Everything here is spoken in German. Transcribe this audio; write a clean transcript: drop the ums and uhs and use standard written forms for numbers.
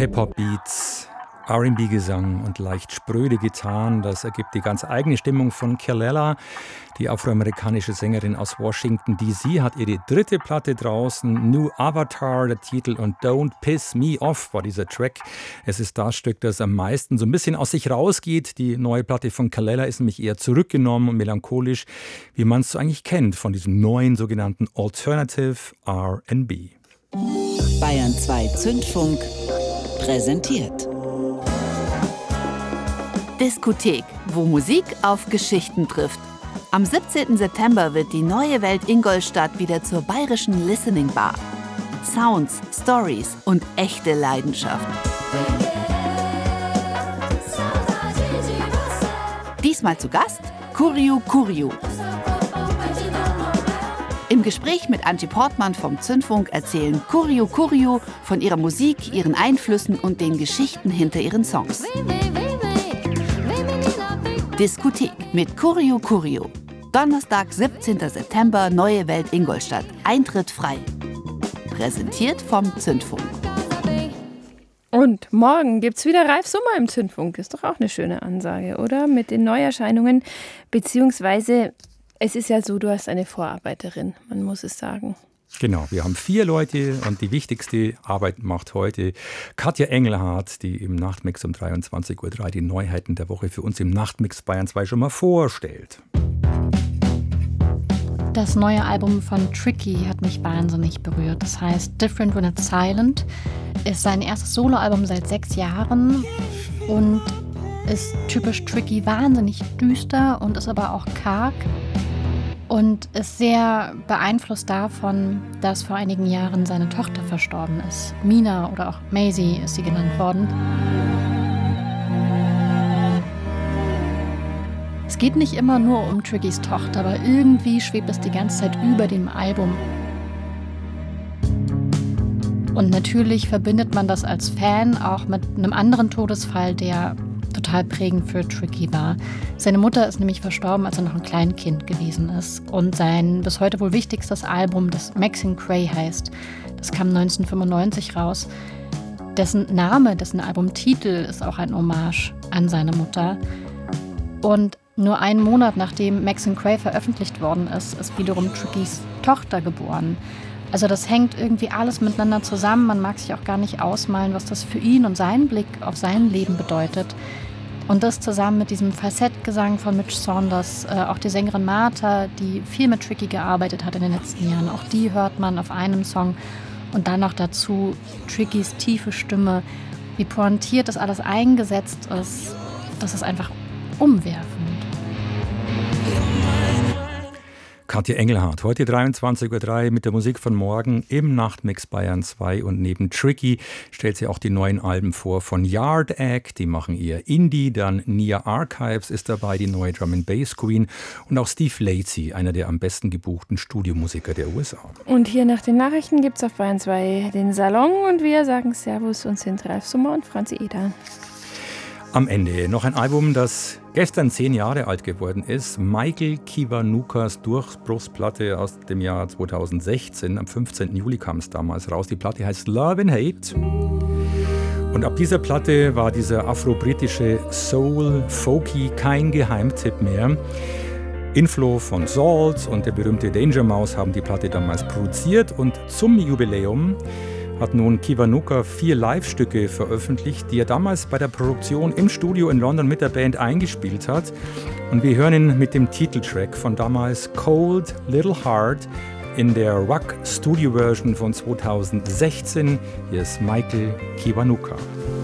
Hip-Hop-Beats, R&B-Gesang und leicht spröde Gitarren, das ergibt die ganz eigene Stimmung von Kelela. Die afroamerikanische Sängerin aus Washington D.C. hat ihre dritte Platte draußen, New Avatar, der Titel, und Don't Piss Me Off war dieser Track. Es ist das Stück, das am meisten so ein bisschen aus sich rausgeht. Die neue Platte von Kelela ist nämlich eher zurückgenommen und melancholisch, wie man es so eigentlich kennt von diesem neuen sogenannten Alternative R&B. Bayern 2 Zündfunk präsentiert Diskothek, wo Musik auf Geschichten trifft. Am 17. September wird die Neue Welt Ingolstadt wieder zur bayerischen Listening Bar. Sounds, Stories und echte Leidenschaft. Diesmal zu Gast Kurju Kurju. Im Gespräch mit Antje Portmann vom Zündfunk erzählen Kurju Kurju von ihrer Musik, ihren Einflüssen und den Geschichten hinter ihren Songs. Diskothek mit Kurju Kurju. Donnerstag, 17. September, Neue Welt Ingolstadt. Eintritt frei. Präsentiert vom Zündfunk. Und morgen gibt's wieder Ralf Summer im Zündfunk. Ist doch auch eine schöne Ansage, oder? Mit den Neuerscheinungen, beziehungsweise es ist ja so, du hast eine Vorarbeiterin, man muss es sagen. Genau, wir haben 4 Leute und die wichtigste Arbeit macht heute Katja Engelhardt, die im Nachtmix um 23:03 Uhr die Neuheiten der Woche für uns im Nachtmix Bayern 2 schon mal vorstellt. Das neue Album von Tricky hat mich wahnsinnig berührt. Das heißt Different When It's Silent, ist sein erstes Soloalbum seit 6 Jahren und ist typisch Tricky, wahnsinnig düster und ist aber auch karg. Und ist sehr beeinflusst davon, dass vor einigen Jahren seine Tochter verstorben ist. Mina oder auch Maisie ist sie genannt worden. Es geht nicht immer nur um Trickys Tochter, aber irgendwie schwebt es die ganze Zeit über dem Album. Und natürlich verbindet man das als Fan auch mit einem anderen Todesfall, der total prägend für Tricky war. Seine Mutter ist nämlich verstorben, als er noch ein Kleinkind gewesen ist. Und sein bis heute wohl wichtigstes Album, das Maxine Gray heißt, das kam 1995 raus. Dessen Name, dessen Albumtitel ist auch ein Hommage an seine Mutter. Und nur einen Monat nachdem Maxine Gray veröffentlicht worden ist, ist wiederum Trickys Tochter geboren. Also das hängt irgendwie alles miteinander zusammen. Man mag sich auch gar nicht ausmalen, was das für ihn und seinen Blick auf sein Leben bedeutet. Und das zusammen mit diesem Falsettgesang von Mitch Saunders, auch die Sängerin Martha, die viel mit Tricky gearbeitet hat in den letzten Jahren, auch die hört man auf einem Song. Und dann noch dazu Trickys tiefe Stimme, wie pointiert das alles eingesetzt ist, das ist einfach umwerfend. Katja Engelhardt, heute 23:03 Uhr mit der Musik von morgen im Nachtmix Bayern 2. Und neben Tricky stellt sie auch die neuen Alben vor von Yard Egg, die machen eher Indie. Dann Nia Archives ist dabei, die neue Drum-and-Bass Queen. Und auch Steve Lacy, einer der am besten gebuchten Studiomusiker der USA. Und hier nach den Nachrichten gibt es auf Bayern 2 den Salon und wir sagen Servus und sind Ralf Summer und Franzi Eder. Am Ende noch ein Album, das gestern 10 Jahre alt geworden ist. Michael Kiwanukas Durchbruchsplatte aus dem Jahr 2016. Am 15. Juli kam es damals raus. Die Platte heißt Love and Hate. Und ab dieser Platte war dieser afro-britische Soul-Folky kein Geheimtipp mehr. Inflo von Salt und der berühmte Danger Mouse haben die Platte damals produziert. Und zum Jubiläum hat nun Kiwanuka 4 Live-Stücke veröffentlicht, die er damals bei der Produktion im Studio in London mit der Band eingespielt hat. Und wir hören ihn mit dem Titeltrack von damals Cold Little Heart in der Rock Studio Version von 2016. Hier ist Michael Kiwanuka.